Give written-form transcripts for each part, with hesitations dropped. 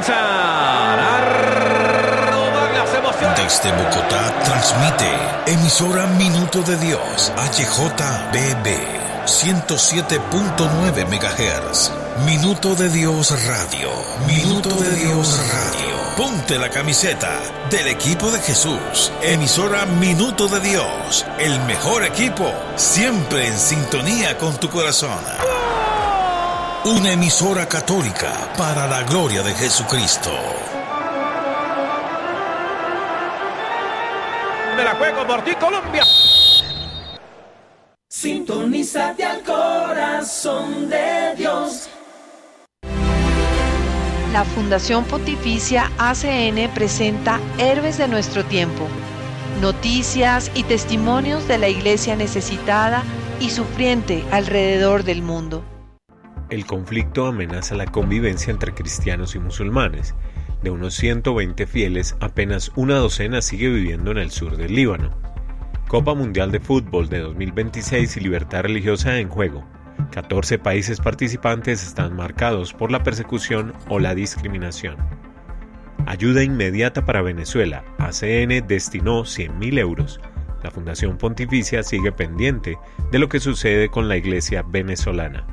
comienzan a rodar las emociones. Desde Bogotá transmite emisora Minuto de Dios, HJBB 107.9 MHz. Minuto de Dios Radio. Minuto de Dios Radio. Ponte la camiseta del equipo de Jesús. Emisora Minuto de Dios. El mejor equipo, siempre en sintonía con tu corazón. Una emisora católica para la gloria de Jesucristo. Me la juego por ti, Colombia. Sintonízate al corazón de Dios. La Fundación Pontificia ACN presenta Héroes de nuestro tiempo, noticias y testimonios de la iglesia necesitada y sufriente alrededor del mundo. El conflicto amenaza la convivencia entre cristianos y musulmanes. De unos 120 fieles, apenas una docena sigue viviendo en el sur del Líbano. Copa Mundial de Fútbol de 2026 y libertad religiosa en juego. 14 países participantes están marcados por la persecución o la discriminación. Ayuda inmediata para Venezuela. ACN destinó 100.000 euros. La Fundación Pontificia sigue pendiente de lo que sucede con la iglesia venezolana.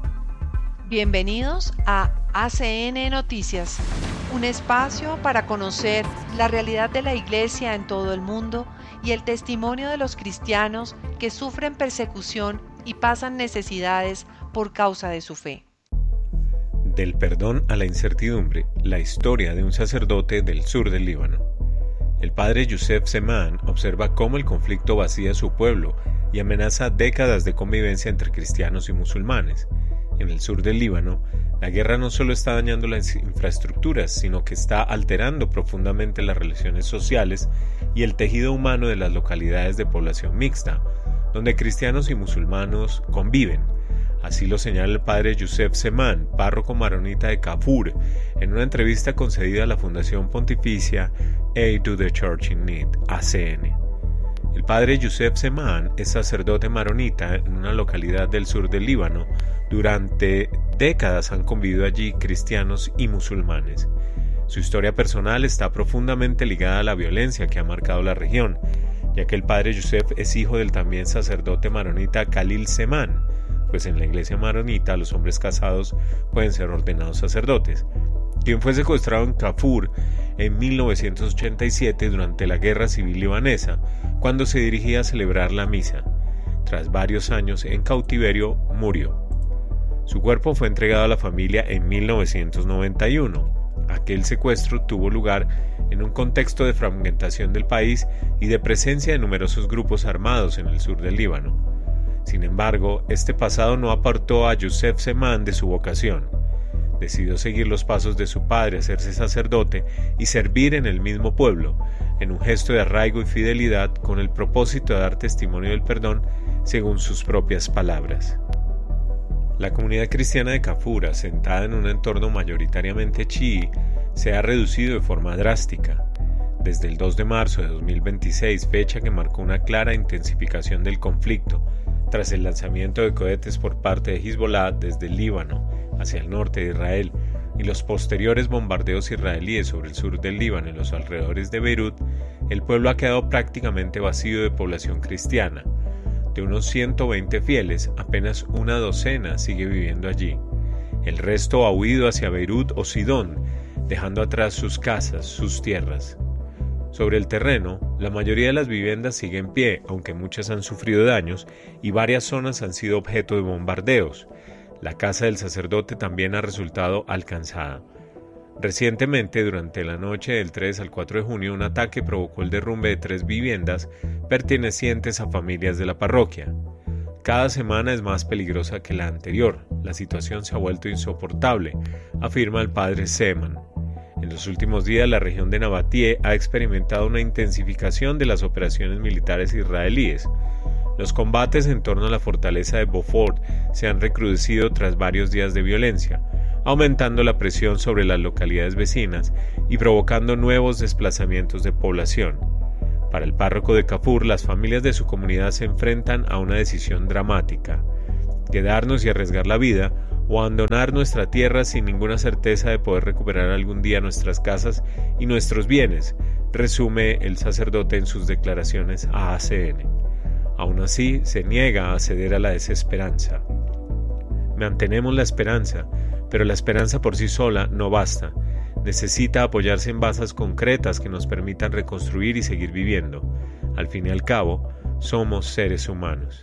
Bienvenidos a ACN Noticias, un espacio para conocer la realidad de la iglesia en todo el mundo y el testimonio de los cristianos que sufren persecución y pasan necesidades por causa de su fe. Del perdón a la incertidumbre, la historia de un sacerdote del sur del Líbano. El padre Youssef Zeman observa cómo el conflicto vacía su pueblo y amenaza décadas de convivencia entre cristianos y musulmanes. En el sur del Líbano, la guerra no solo está dañando las infraestructuras, sino que está alterando profundamente las relaciones sociales y el tejido humano de las localidades de población mixta, donde cristianos y musulmanos conviven. Así lo señala el padre Youssef Zeman, párroco maronita de Kafur, en una entrevista concedida a la Fundación Pontificia Aid to the Church in Need, ACN. El padre Youssef Zeman es sacerdote maronita en una localidad del sur del Líbano. Durante décadas han convivido allí cristianos y musulmanes. Su historia personal está profundamente ligada a la violencia que ha marcado la región, ya que el padre Youssef es hijo del también sacerdote maronita Khalil Zeman, pues en la iglesia maronita los hombres casados pueden ser ordenados sacerdotes, quien fue secuestrado en Kafur en 1987 durante la guerra civil libanesa, cuando se dirigía a celebrar la misa. Tras varios años en cautiverio, murió. Su cuerpo fue entregado a la familia en 1991. Aquel secuestro tuvo lugar en un contexto de fragmentación del país y de presencia de numerosos grupos armados en el sur del Líbano. Sin embargo, este pasado no apartó a Youssef Zeman de su vocación. Decidió seguir los pasos de su padre, hacerse sacerdote y servir en el mismo pueblo, en un gesto de arraigo y fidelidad con el propósito de dar testimonio del perdón según sus propias palabras. La comunidad cristiana de Kafur, asentada en un entorno mayoritariamente chií, se ha reducido de forma drástica. Desde el 2 de marzo de 2026, fecha que marcó una clara intensificación del conflicto, tras el lanzamiento de cohetes por parte de Hezbollah desde el Líbano hacia el norte de Israel y los posteriores bombardeos israelíes sobre el sur del Líbano y los alrededores de Beirut, el pueblo ha quedado prácticamente vacío de población cristiana. De unos 120 fieles, apenas una docena sigue viviendo allí. El resto ha huido hacia Beirut o Sidón, dejando atrás sus casas, sus tierras. Sobre el terreno, la mayoría de las viviendas sigue en pie, aunque muchas han sufrido daños y varias zonas han sido objeto de bombardeos. La casa del sacerdote también ha resultado alcanzada. Recientemente, durante la noche del 3 al 4 de junio, un ataque provocó el derrumbe de 3 viviendas pertenecientes a familias de la parroquia. Cada semana es más peligrosa que la anterior. La situación se ha vuelto insoportable, afirma el padre Zeman. En los últimos días, la región de Nabatie ha experimentado una intensificación de las operaciones militares israelíes. Los combates en torno a la fortaleza de Beaufort se han recrudecido tras varios días de violencia, aumentando la presión sobre las localidades vecinas y provocando nuevos desplazamientos de población. Para el párroco de Kafur, las familias de su comunidad se enfrentan a una decisión dramática: quedarnos y arriesgar la vida o abandonar nuestra tierra sin ninguna certeza de poder recuperar algún día nuestras casas y nuestros bienes, resume el sacerdote en sus declaraciones a ACN. Aún así, se niega a ceder a la desesperanza. Mantenemos la esperanza, pero la esperanza por sí sola no basta. Necesita apoyarse en bases concretas que nos permitan reconstruir y seguir viviendo. Al fin y al cabo, somos seres humanos.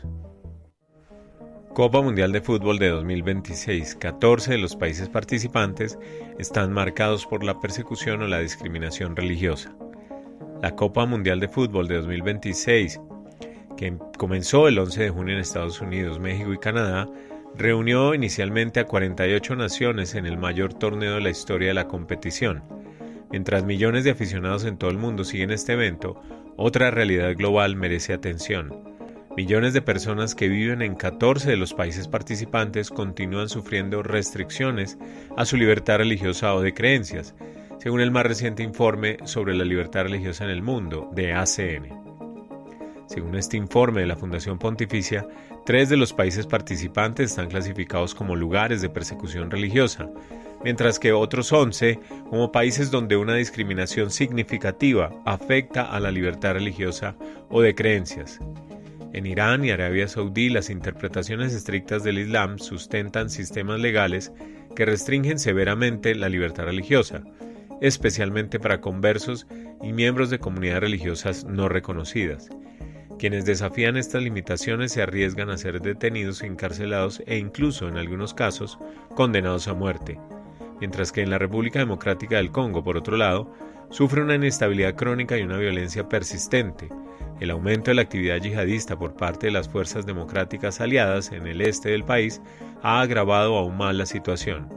Copa Mundial de Fútbol de 2026. 14 de los países participantes están marcados por la persecución o la discriminación religiosa. La Copa Mundial de Fútbol de 2026, que comenzó el 11 de junio en Estados Unidos, México y Canadá, reunió inicialmente a 48 naciones en el mayor torneo de la historia de la competición. Mientras millones de aficionados en todo el mundo siguen este evento, otra realidad global merece atención. Millones de personas que viven en 14 de los países participantes continúan sufriendo restricciones a su libertad religiosa o de creencias, según el más reciente informe sobre la libertad religiosa en el mundo, de ACN. Según este informe de la Fundación Pontificia, 3 de los países participantes están clasificados como lugares de persecución religiosa, mientras que otros 11 como países donde una discriminación significativa afecta a la libertad religiosa o de creencias. En Irán y Arabia Saudí, las interpretaciones estrictas del Islam sustentan sistemas legales que restringen severamente la libertad religiosa, especialmente para conversos y miembros de comunidades religiosas no reconocidas. Quienes desafían estas limitaciones se arriesgan a ser detenidos, encarcelados e incluso, en algunos casos, condenados a muerte. Mientras que en la República Democrática del Congo, por otro lado, sufre una inestabilidad crónica y una violencia persistente. El aumento de la actividad yihadista por parte de las fuerzas democráticas aliadas en el este del país ha agravado aún más la situación.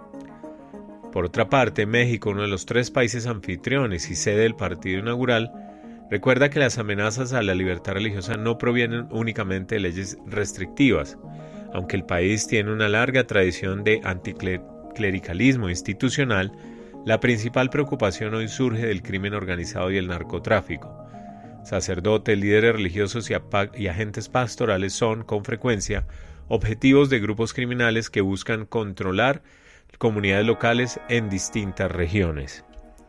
Por otra parte, México, uno de los 3 países anfitriones y sede del partido inaugural, recuerda que las amenazas a la libertad religiosa no provienen únicamente de leyes restrictivas. Aunque el país tiene una larga tradición de anticlericalismo institucional, la principal preocupación hoy surge del crimen organizado y el narcotráfico. Sacerdotes, líderes religiosos y agentes pastorales son, con frecuencia, objetivos de grupos criminales que buscan controlar comunidades locales en distintas regiones.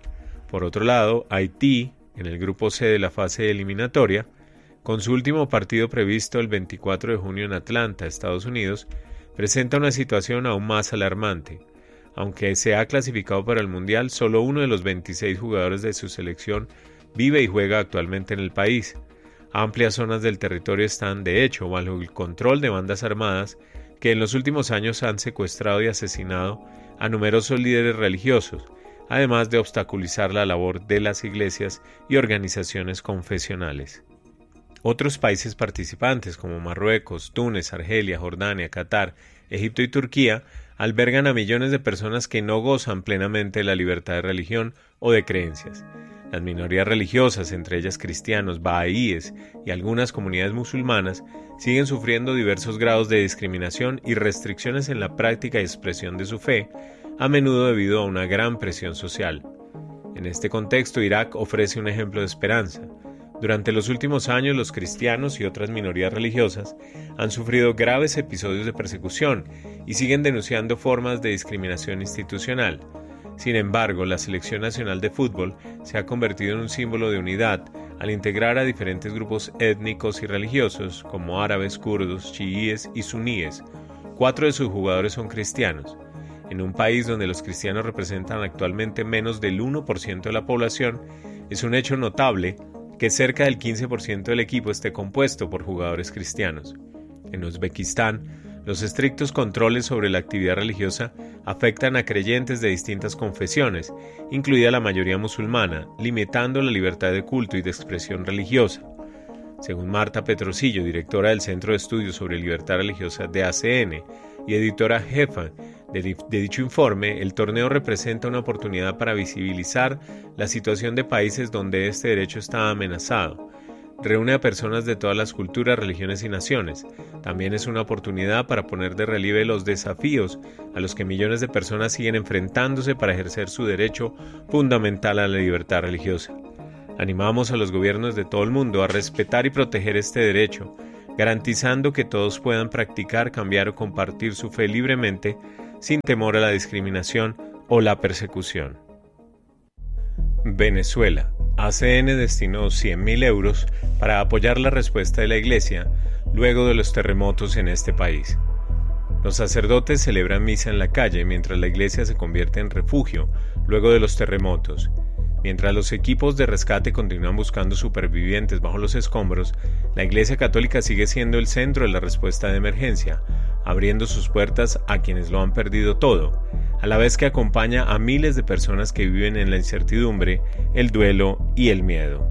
Por otro lado, Haití, en el grupo C de la fase eliminatoria, con su último partido previsto el 24 de junio en Atlanta, Estados Unidos, presenta una situación aún más alarmante. Aunque se ha clasificado para el Mundial, solo uno de los 26 jugadores de su selección vive y juega actualmente en el país. Amplias zonas del territorio están, de hecho, bajo el control de bandas armadas que en los últimos años han secuestrado y asesinado a numerosos líderes religiosos, además de obstaculizar la labor de las iglesias y organizaciones confesionales. Otros países participantes como Marruecos, Túnez, Argelia, Jordania, Qatar, Egipto y Turquía albergan a millones de personas que no gozan plenamente de la libertad de religión o de creencias. Las minorías religiosas, entre ellas cristianos, bahaíes y algunas comunidades musulmanas, siguen sufriendo diversos grados de discriminación y restricciones en la práctica y expresión de su fe, a menudo debido a una gran presión social. En este contexto, Irak ofrece un ejemplo de esperanza. Durante los últimos años, los cristianos y otras minorías religiosas han sufrido graves episodios de persecución y siguen denunciando formas de discriminación institucional. Sin embargo, la Selección Nacional de Fútbol se ha convertido en un símbolo de unidad al integrar a diferentes grupos étnicos y religiosos como árabes, kurdos, chiíes y suníes. 4 de sus jugadores son cristianos. En un país donde los cristianos representan actualmente menos del 1% de la población, es un hecho notable que cerca del 15% del equipo esté compuesto por jugadores cristianos. En Uzbekistán, los estrictos controles sobre la actividad religiosa afectan a creyentes de distintas confesiones, incluida la mayoría musulmana, limitando la libertad de culto y de expresión religiosa. Según Marta Petrosillo, directora del Centro de Estudios sobre Libertad Religiosa de ACN y editora jefa de dicho informe, el torneo representa una oportunidad para visibilizar la situación de países donde este derecho está amenazado. Reúne a personas de todas las culturas, religiones y naciones. También es una oportunidad para poner de relieve los desafíos a los que millones de personas siguen enfrentándose para ejercer su derecho fundamental a la libertad religiosa. Animamos a los gobiernos de todo el mundo a respetar y proteger este derecho, garantizando que todos puedan practicar, cambiar o compartir su fe libremente, sin temor a la discriminación o la persecución. Venezuela. ACN destinó 100.000 euros para apoyar la respuesta de la Iglesia luego de los terremotos en este país. Los sacerdotes celebran misa en la calle mientras la Iglesia se convierte en refugio luego de los terremotos. Mientras los equipos de rescate continúan buscando supervivientes bajo los escombros, la Iglesia Católica sigue siendo el centro de la respuesta de emergencia, abriendo sus puertas a quienes lo han perdido todo, a la vez que acompaña a miles de personas que viven en la incertidumbre, el duelo y el miedo.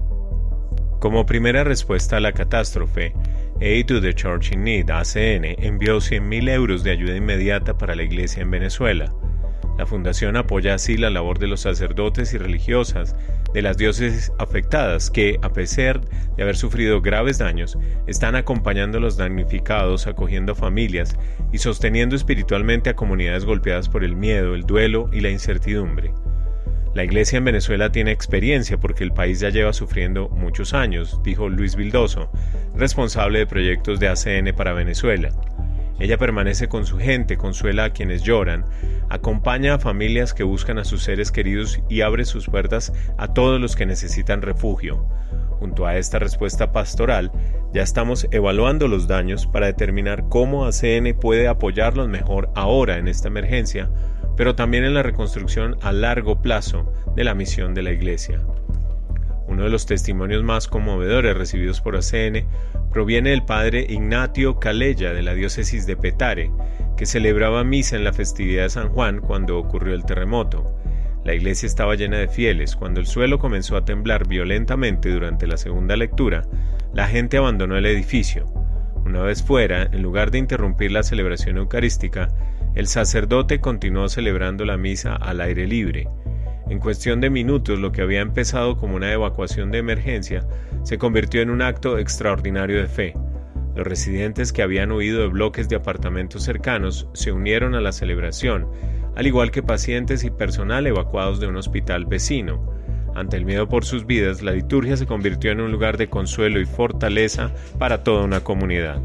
Como primera respuesta a la catástrofe, Aid to the Church in Need, ACN, envió 100.000 euros de ayuda inmediata para la Iglesia en Venezuela. La fundación apoya así la labor de los sacerdotes y religiosas de las diócesis afectadas que, a pesar de haber sufrido graves daños, están acompañando a los damnificados, acogiendo a familias y sosteniendo espiritualmente a comunidades golpeadas por el miedo, el duelo y la incertidumbre. La Iglesia en Venezuela tiene experiencia porque el país ya lleva sufriendo muchos años, dijo Luis Vildoso, responsable de proyectos de ACN para Venezuela. Ella permanece con su gente, consuela a quienes lloran, acompaña a familias que buscan a sus seres queridos y abre sus puertas a todos los que necesitan refugio. Junto a esta respuesta pastoral, ya estamos evaluando los daños para determinar cómo ACN puede apoyarlos mejor ahora en esta emergencia, pero también en la reconstrucción a largo plazo de la misión de la Iglesia. Uno de los testimonios más conmovedores recibidos por ACN proviene del padre Ignatio Calella de la diócesis de Petare, que celebraba misa en la festividad de San Juan cuando ocurrió el terremoto. La iglesia estaba llena de fieles. Cuando el suelo comenzó a temblar violentamente durante la segunda lectura, la gente abandonó el edificio. Una vez fuera, en lugar de interrumpir la celebración eucarística, el sacerdote continuó celebrando la misa al aire libre. En cuestión de minutos, lo que había empezado como una evacuación de emergencia se convirtió en un acto extraordinario de fe. Los residentes que habían huido de bloques de apartamentos cercanos se unieron a la celebración, al igual que pacientes y personal evacuados de un hospital vecino. Ante el miedo por sus vidas, la liturgia se convirtió en un lugar de consuelo y fortaleza para toda una comunidad.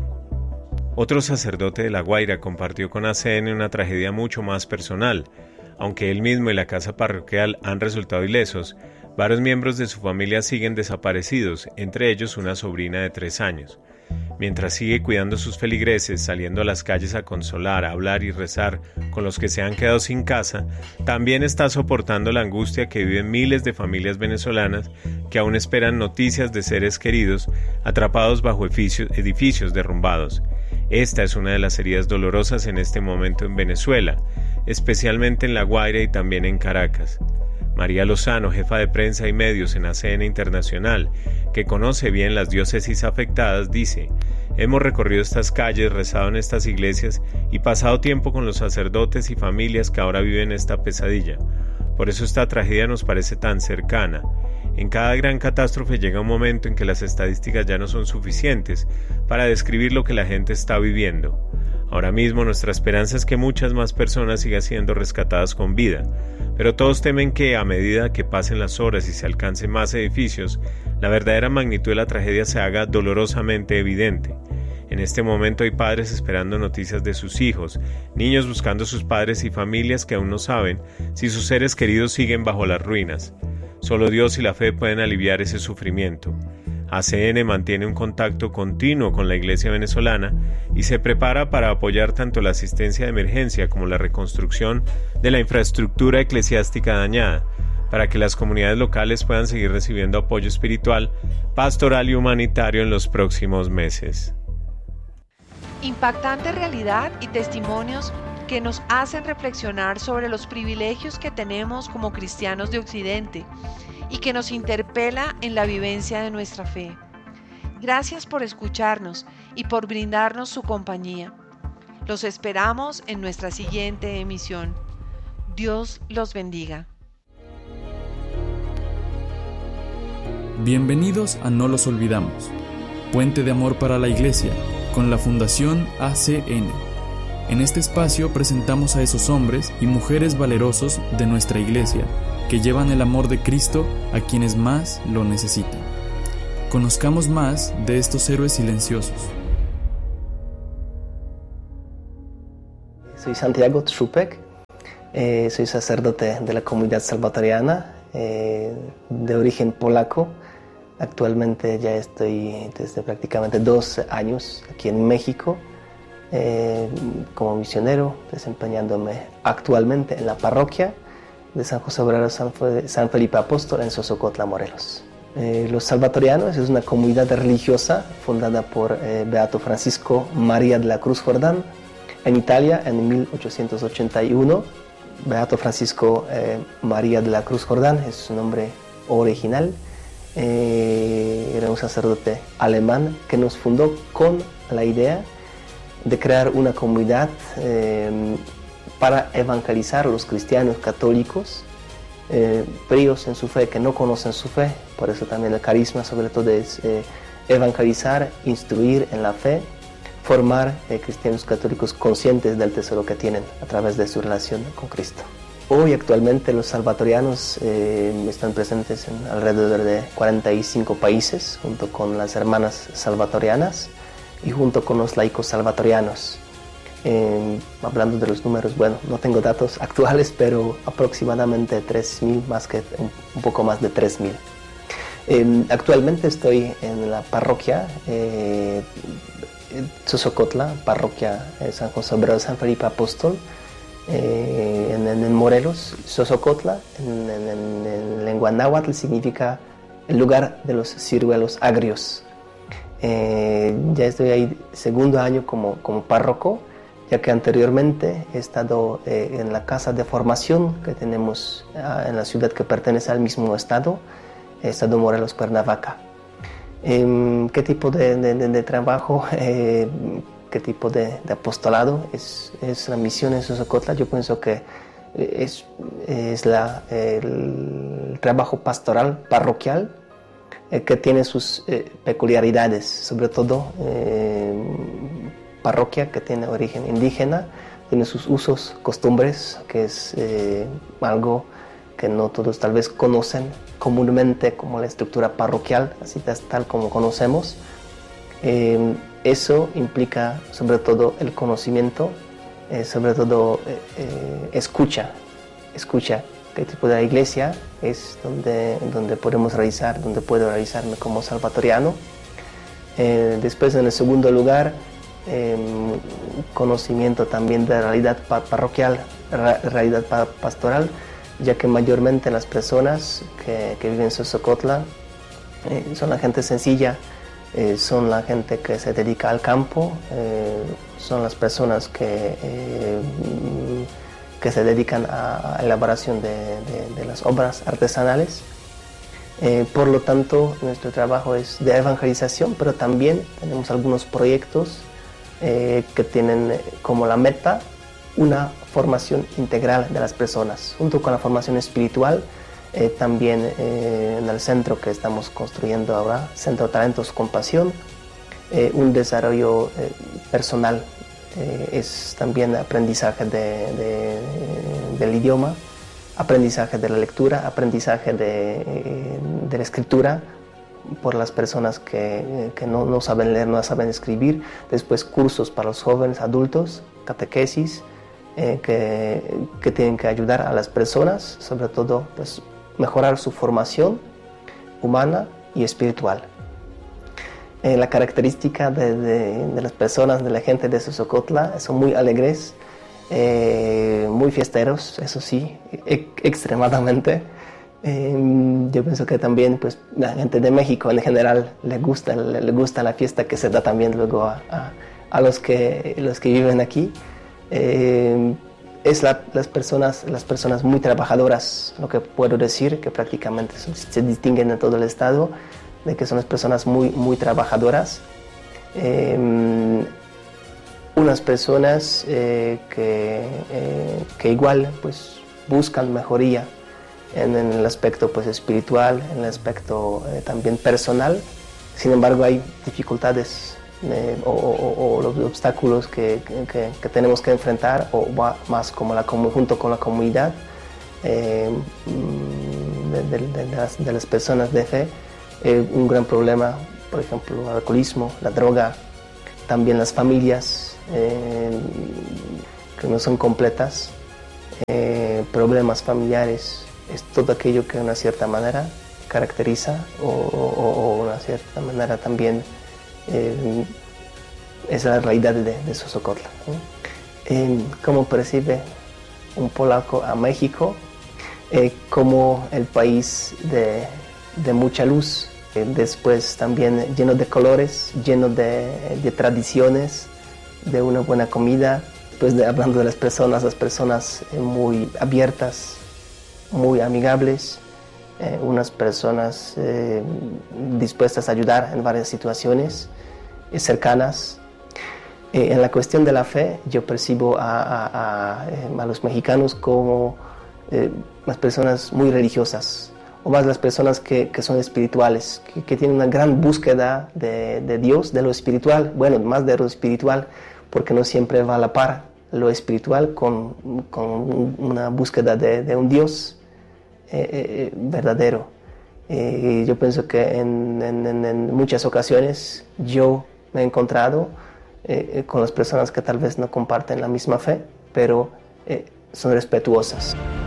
Otro sacerdote de La Guaira compartió con ACN una tragedia mucho más personal. Aunque él mismo y la casa parroquial han resultado ilesos, varios miembros de su familia siguen desaparecidos, entre ellos una sobrina de 3 años. Mientras sigue cuidando a sus feligreses, saliendo a las calles a consolar, a hablar y rezar con los que se han quedado sin casa, también está soportando la angustia que viven miles de familias venezolanas que aún esperan noticias de seres queridos atrapados bajo edificios derrumbados. Esta es una de las heridas dolorosas en este momento en Venezuela, especialmente en La Guaira y también en Caracas. María Lozano, jefa de prensa y medios en ACN Internacional, que conoce bien las diócesis afectadas, dice: «Hemos recorrido estas calles, rezado en estas iglesias y pasado tiempo con los sacerdotes y familias que ahora viven esta pesadilla. Por eso esta tragedia nos parece tan cercana. En cada gran catástrofe llega un momento en que las estadísticas ya no son suficientes para describir lo que la gente está viviendo. Ahora mismo nuestra esperanza es que muchas más personas sigan siendo rescatadas con vida, pero todos temen que a medida que pasen las horas y se alcancen más edificios, la verdadera magnitud de la tragedia se haga dolorosamente evidente. En este momento hay padres esperando noticias de sus hijos, niños buscando a sus padres y familias que aún no saben si sus seres queridos siguen bajo las ruinas. Solo Dios y la fe pueden aliviar ese sufrimiento». ACN mantiene un contacto continuo con la Iglesia venezolana y se prepara para apoyar tanto la asistencia de emergencia como la reconstrucción de la infraestructura eclesiástica dañada, para que las comunidades locales puedan seguir recibiendo apoyo espiritual, pastoral y humanitario en los próximos meses. Impactante realidad y testimonios que nos hacen reflexionar sobre los privilegios que tenemos como cristianos de Occidente y que nos interpela en la vivencia de nuestra fe. Gracias por escucharnos y por brindarnos su compañía. Los esperamos en nuestra siguiente emisión. Dios los bendiga. Bienvenidos a No los olvidamos, puente de amor para la Iglesia, con la Fundación ACN. En este espacio presentamos a esos hombres y mujeres valerosos de nuestra Iglesia, que llevan el amor de Cristo a quienes más lo necesitan. Conozcamos más de estos héroes silenciosos. soy Santiago Trzupek, soy sacerdote de la comunidad salvatoriana de origen polaco. Actualmente ya estoy desde prácticamente 12 años aquí en México como misionero, desempeñándome actualmente en la parroquia de San José Obrero San Felipe Apóstol en Sosocotla, Morelos. Los salvatorianos es una comunidad religiosa fundada por Beato Francisco María de la Cruz Jordán en Italia en 1881. Beato Francisco María de la Cruz Jordán es su nombre original. Era un sacerdote alemán que nos fundó con la idea de crear una comunidad para evangelizar a los cristianos católicos fríos en su fe, que no conocen su fe. Por eso también el carisma sobre todo es evangelizar, instruir en la fe, formar cristianos católicos conscientes del tesoro que tienen a través de su relación con Cristo. Hoy actualmente los salvatorianos están presentes en alrededor de 45 países junto con las hermanas salvatorianas y junto con los laicos salvatorianos. Hablando de los números, bueno, no tengo datos actuales, pero aproximadamente 3.000, un poco más de 3.000. Actualmente estoy en la parroquia Sosocotla, parroquia San José Obrero San Felipe Apóstol, en Morelos. Sosocotla, en lengua náhuatl, significa el lugar de los ciruelos agrios. Ya estoy ahí segundo año como párroco, ya que anteriormente he estado en la casa de formación que tenemos en la ciudad que pertenece al mismo estado Morelos, Cuernavaca. ¿Qué tipo de trabajo, qué tipo de apostolado es la misión en Sosocotla? Yo pienso que es el trabajo pastoral parroquial que tiene sus peculiaridades, sobre todo parroquia que tiene origen indígena, tiene sus usos, costumbres, que es algo que no todos tal vez conocen comúnmente como la estructura parroquial, así tal como conocemos. Eso implica sobre todo el conocimiento, sobre todo escucha qué tipo de iglesia es donde podemos realizar, donde puedo realizarme como salvatoriano. Después, en el segundo lugar, conocimiento también de la realidad parroquial, realidad pastoral, ya que mayormente las personas que viven en Sosocotla son la gente sencilla, son la gente que se dedica al campo, son las personas que se dedican a la elaboración de las obras artesanales. Por lo tanto, nuestro trabajo es de evangelización, pero también tenemos algunos proyectos que tienen como la meta una formación integral de las personas, junto con la formación espiritual. También en el centro que estamos construyendo ahora, Centro Talentos con Pasión, un desarrollo personal, es también aprendizaje del idioma, aprendizaje de la lectura, aprendizaje de la escritura por las personas que no saben leer, no saben escribir. Después cursos para los jóvenes, adultos, catequesis, que tienen que ayudar a las personas, sobre todo pues, mejorar su formación humana y espiritual. La característica de las personas, de la gente de Sosocotla, son muy alegres, muy fiesteros, eso sí, extremadamente. Yo pienso que también pues, la gente de México en general le gusta la fiesta que se da también luego a los que viven aquí. Es las personas muy trabajadoras, lo que puedo decir, que prácticamente se distinguen en todo el estado, de que son las personas muy, muy trabajadoras. Unas personas que igual pues, buscan mejoría en el aspecto pues, espiritual, en el aspecto también personal. Sin embargo, hay dificultades o los obstáculos que tenemos que enfrentar, o más como junto con la comunidad de las personas de fe. Un gran problema, por ejemplo, el alcoholismo, la droga, también las familias que no son completas, problemas familiares, es todo aquello que de una cierta manera caracteriza o de una cierta manera también es la realidad de Sosocotla, ¿no? ¿Cómo percibe un polaco a México? Como el país de mucha luz, después también lleno de colores, lleno de tradiciones, de una buena comida. Pues hablando de las personas muy abiertas, muy amigables, unas personas dispuestas a ayudar en varias situaciones, cercanas. En la cuestión de la fe, yo percibo a los mexicanos como las personas muy religiosas, o más las personas que son espirituales, que tienen una gran búsqueda de Dios, de lo espiritual, bueno, más de lo espiritual, porque no siempre va a la par lo espiritual con una búsqueda de un Dios verdadero. Yo pienso que en muchas ocasiones yo me he encontrado con las personas que tal vez no comparten la misma fe, pero son respetuosas.